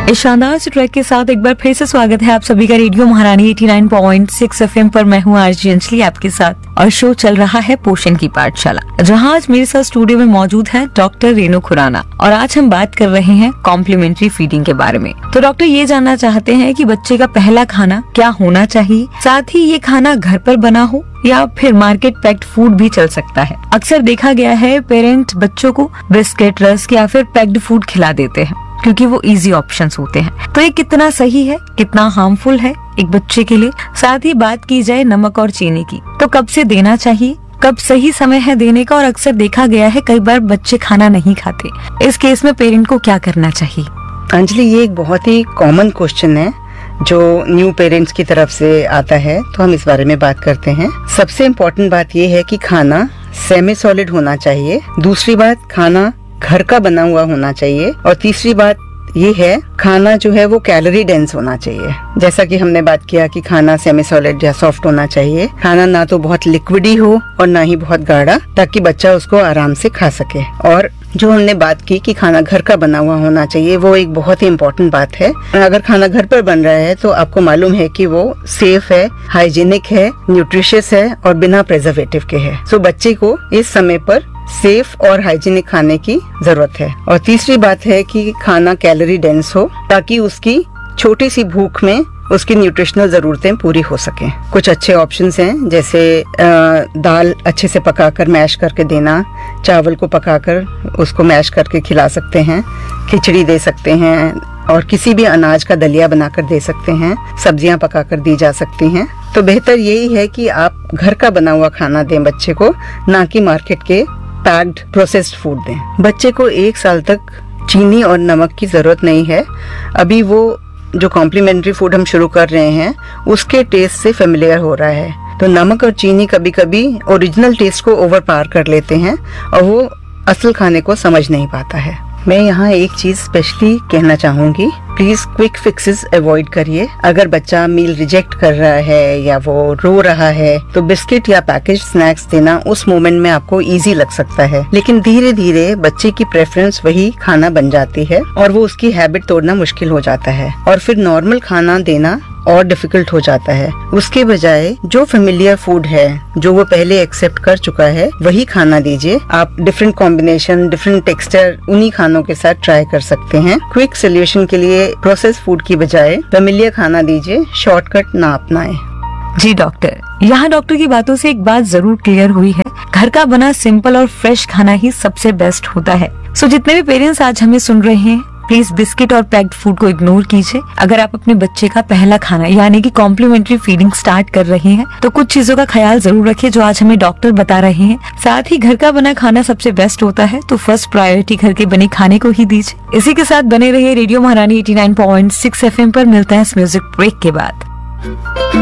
इस शानदार से ट्रैक के साथ एक बार फिर से स्वागत है आप सभी का रेडियो महारानी 89.6 एफएम पर। मैं हूँ आरजे अंजलि आपके साथ और शो चल रहा है पोषण की पाठशाला, जहाँ आज मेरे साथ स्टूडियो में मौजूद है डॉक्टर रेनू खुराना और आज हम बात कर रहे हैं कॉम्प्लीमेंट्री फीडिंग के बारे में। तो डॉक्टर ये जानना चाहते हैं कि बच्चे का पहला खाना क्या होना चाहिए, साथ ही ये खाना घर पर बना हो या फिर मार्केट पैक्ड फूड भी चल सकता है। अक्सर देखा गया है पेरेंट बच्चों को बिस्किट, रस्क या फिर पैक्ड फूड खिला देते हैं क्योंकि वो इजी ऑप्शंस होते हैं। तो ये कितना सही है, कितना हार्मफुल है एक बच्चे के लिए। साथ ही बात की जाए नमक और चीनी की, तो कब से देना चाहिए, कब सही समय है देने का, और अक्सर देखा गया है कई बार बच्चे खाना नहीं खाते। इस केस में पेरेंट को क्या करना चाहिए? अंजलि, ये एक बहुत ही कॉमन क्वेश्चन है जो न्यू पेरेंट्स की तरफ से आता है, तो हम इस बारे में बात करते हैं। सबसे इम्पोर्टेंट बात ये है कि खाना सेमी सॉलिड होना चाहिए। दूसरी बात, खाना घर का बना हुआ होना चाहिए। और तीसरी बात ये है, खाना जो है वो कैलोरी डेंस होना चाहिए। जैसा कि हमने बात किया कि खाना सेमी सॉलिड या सॉफ्ट होना चाहिए। खाना ना तो बहुत लिक्विडी हो और ना ही बहुत गाढ़ा, ताकि बच्चा उसको आराम से खा सके। और जो हमने बात की कि खाना घर का बना हुआ होना चाहिए, वो एक बहुत ही इम्पोर्टेंट बात है। अगर खाना घर पर बन रहा है तो आपको मालूम है कि वो सेफ है, हाइजीनिक है, न्यूट्रिशियस है और बिना प्रिजर्वेटिव के है। सो बच्चे को इस समय पर सेफ और हाइजीनिक खाने की जरूरत है। और तीसरी बात है कि खाना कैलोरी डेंस हो, ताकि उसकी छोटी सी भूख में उसकी न्यूट्रिशनल जरूरतें पूरी हो सकें। कुछ अच्छे ऑप्शंस हैं, जैसे दाल अच्छे से पकाकर मैश करके देना, चावल को पकाकर उसको मैश करके खिला सकते हैं, खिचड़ी दे सकते हैं और किसी भी अनाज का दलिया बनाकर दे सकते हैं, सब्जियां पकाकर दी जा सकती हैं। तो बेहतर यही है कि आप घर का बना हुआ खाना दें बच्चे को, ना कि मार्केट के पैक्ड प्रोसेस्ड फूड दें। बच्चे को 1 साल तक चीनी और नमक की जरूरत नहीं है। अभी वो जो कॉम्प्लीमेंट्री फूड हम शुरू कर रहे हैं उसके टेस्ट से फेमिलियर हो रहा है। तो नमक और चीनी कभी कभी ओरिजिनल टेस्ट को ओवर पार कर लेते हैं और वो असल खाने को समझ नहीं पाता है। मैं यहाँ एक चीज स्पेशली कहना चाहूंगी, प्लीज क्विक फिक्सेस अवॉइड करिए। अगर बच्चा मील रिजेक्ट कर रहा है या वो रो रहा है तो बिस्किट या पैकेज स्नैक्स देना उस मोमेंट में आपको इजी लग सकता है, लेकिन धीरे धीरे बच्चे की प्रेफरेंस वही खाना बन जाती है और वो उसकी हैबिट तोड़ना मुश्किल हो जाता है और फिर नॉर्मल खाना देना और डिफिकल्ट हो जाता है। उसके बजाय जो फेमिलियर फूड है, जो वो पहले एक्सेप्ट कर चुका है, वही खाना दीजिए। आप डिफरेंट कॉम्बिनेशन, डिफरेंट टेक्सचर उन्हीं खानों के साथ ट्राई कर सकते हैं। क्विक सोल्यूशन के लिए प्रोसेस फूड की बजाय फेमिलियर खाना दीजिए, शॉर्टकट ना अपनाएं। जी डॉक्टर, यहाँ डॉक्टर की बातों से एक बात जरूर क्लियर हुई है, घर का बना सिंपल और फ्रेश खाना ही सबसे बेस्ट होता है। सो जितने भी पेरेंट्स आज हमें सुन रहे हैं, प्लीज बिस्किट और पैक्ड फूड को इग्नोर कीजिए। अगर आप अपने बच्चे का पहला खाना यानी कि कॉम्प्लीमेंट्री फीडिंग स्टार्ट कर रहे हैं तो कुछ चीजों का ख्याल जरूर रखिए जो आज हमें डॉक्टर बता रहे हैं। साथ ही घर का बना खाना सबसे बेस्ट होता है, तो फर्स्ट प्रायोरिटी घर के बने खाने को ही दीजिए। इसी के साथ बने रहिए रेडियो महारानी 89.6 एफएम पर। मिलते हैं इस म्यूजिक ब्रेक के बाद।